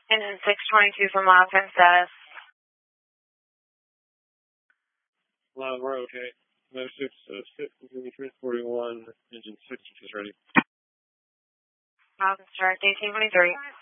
Engine 622 for milestone status. Loud, we're okay. Motor 6, continue transporting 1, engine 6 is ready. Milestone start, 1823.